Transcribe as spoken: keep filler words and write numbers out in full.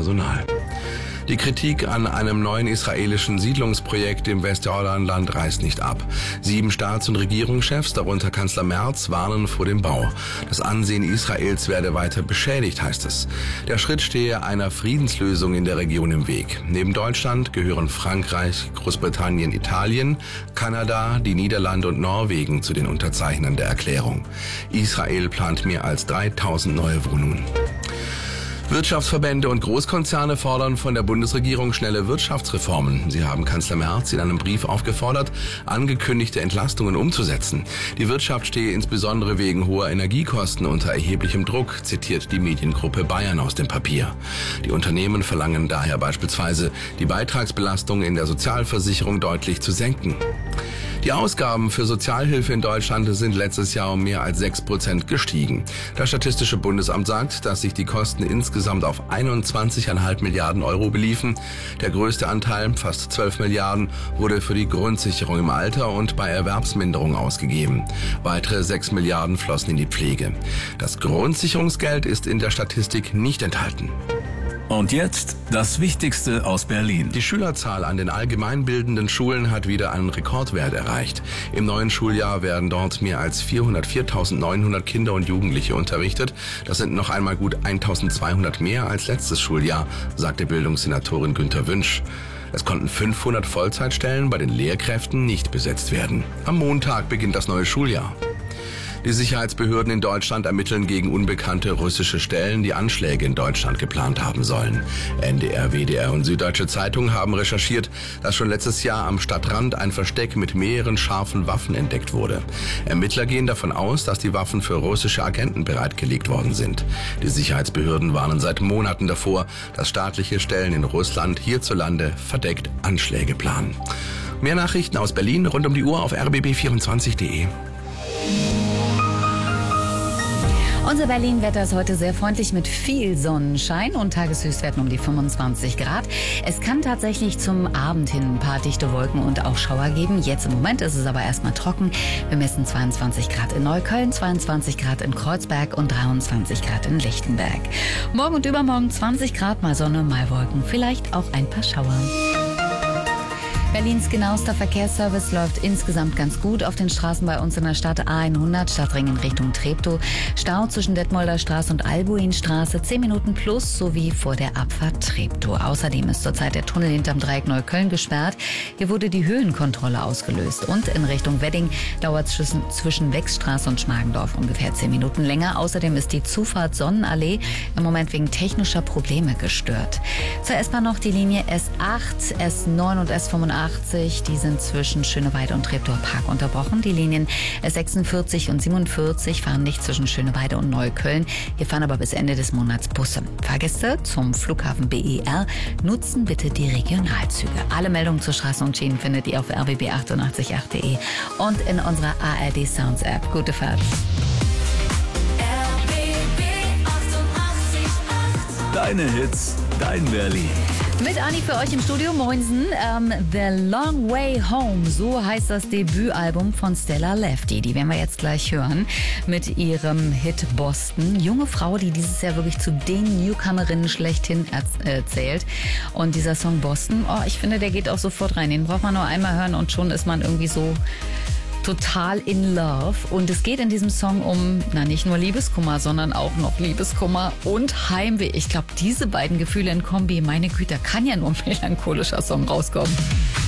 Personal. Die Kritik an einem neuen israelischen Siedlungsprojekt im Westjordanland reißt nicht ab. Sieben Staats- und Regierungschefs, darunter Kanzler Merz, warnen vor dem Bau. Das Ansehen Israels werde weiter beschädigt, heißt es. Der Schritt stehe einer Friedenslösung in der Region im Weg. Neben Deutschland gehören Frankreich, Großbritannien, Italien, Kanada, die Niederlande und Norwegen zu den Unterzeichnern der Erklärung. Israel plant mehr als dreitausend neue Wohnungen. Wirtschaftsverbände und Großkonzerne fordern von der Bundesregierung schnelle Wirtschaftsreformen. Sie haben Kanzler Merz in einem Brief aufgefordert, angekündigte Entlastungen umzusetzen. Die Wirtschaft stehe insbesondere wegen hoher Energiekosten unter erheblichem Druck, zitiert die Mediengruppe Bayern aus dem Papier. Die Unternehmen verlangen daher beispielsweise, die Beitragsbelastung in der Sozialversicherung deutlich zu senken. Die Ausgaben für Sozialhilfe in Deutschland sind letztes Jahr um mehr als sechs Prozent gestiegen. Das Statistische Bundesamt sagt, dass sich die Kosten insgesamt auf einundzwanzig Komma fünf Milliarden Euro beliefen. Der größte Anteil, fast zwölf Milliarden, wurde für die Grundsicherung im Alter und bei Erwerbsminderung ausgegeben. Weitere sechs Milliarden flossen in die Pflege. Das Grundsicherungsgeld ist in der Statistik nicht enthalten. Und jetzt das Wichtigste aus Berlin. Die Schülerzahl an den allgemeinbildenden Schulen hat wieder einen Rekordwert erreicht. Im neuen Schuljahr werden dort mehr als vierhundertviertausendneunhundert Kinder und Jugendliche unterrichtet. Das sind noch einmal gut eintausendzweihundert mehr als letztes Schuljahr, sagte Bildungssenatorin Günter Wünsch. Es konnten fünfhundert Vollzeitstellen bei den Lehrkräften nicht besetzt werden. Am Montag beginnt das neue Schuljahr. Die Sicherheitsbehörden in Deutschland ermitteln gegen unbekannte russische Stellen, die Anschläge in Deutschland geplant haben sollen. N D R, W D R und Süddeutsche Zeitung haben recherchiert, dass schon letztes Jahr am Stadtrand ein Versteck mit mehreren scharfen Waffen entdeckt wurde. Ermittler gehen davon aus, dass die Waffen für russische Agenten bereitgelegt worden sind. Die Sicherheitsbehörden warnen seit Monaten davor, dass staatliche Stellen in Russland hierzulande verdeckt Anschläge planen. Mehr Nachrichten aus Berlin rund um die Uhr auf r b b vierundzwanzig punkt de. Unser Berlin-Wetter ist heute sehr freundlich mit viel Sonnenschein und Tageshöchstwerten um die fünfundzwanzig Grad. Es kann tatsächlich zum Abend hin ein paar dichte Wolken und auch Schauer geben. Jetzt im Moment ist es aber erstmal trocken. Wir messen zweiundzwanzig Grad in Neukölln, zweiundzwanzig Grad in Kreuzberg und dreiundzwanzig Grad in Lichtenberg. Morgen und übermorgen zwanzig Grad, mal Sonne, mal Wolken, vielleicht auch ein paar Schauer. Berlins genauester Verkehrsservice läuft insgesamt ganz gut auf den Straßen bei uns in der Stadt. A hundert Stadtring in Richtung Treptow. Stau zwischen Detmolder Straße und Albuinstraße zehn Minuten plus sowie vor der Abfahrt Treptow. Außerdem ist zurzeit der Tunnel hinterm Dreieck Neukölln gesperrt. Hier wurde die Höhenkontrolle ausgelöst. Und in Richtung Wedding dauert es zwischen Wechsstraße und Schmargendorf ungefähr zehn Minuten länger. Außerdem ist die Zufahrt Sonnenallee im Moment wegen technischer Probleme gestört. Zur S-Bahn noch die Linie S acht, S neun und S fünfundachtzig. Die sind zwischen Schöneweide und Treptower Park unterbrochen. Die Linien S sechsundvierzig und siebenundvierzig fahren nicht zwischen Schöneweide und Neukölln. Hier fahren aber bis Ende des Monats Busse. Fahrgäste zum Flughafen B E R nutzen bitte die Regionalzüge. Alle Meldungen zur Straße und Schienen findet ihr auf r b b achtundachtzig punkt acht punkt de und in unserer A R D Sounds App. Gute Fahrt. Deine Hits, dein Berlin. Mit Anni für euch im Studio, Moinsen. Ähm, The Long Way Home, so heißt das Debütalbum von Stella Lefty. Die werden wir jetzt gleich hören mit ihrem Hit Boston. Junge Frau, die dieses Jahr wirklich zu den Newcomerinnen schlechthin erzählt. Und dieser Song Boston, oh, ich finde, der geht auch sofort rein. Den braucht man nur einmal hören und schon ist man irgendwie so total in love. Und es geht in diesem Song um, na nicht nur Liebeskummer, sondern auch noch Liebeskummer und Heimweh. Ich glaube, diese beiden Gefühle in Kombi, meine Güte, kann ja nur ein melancholischer Song rauskommen.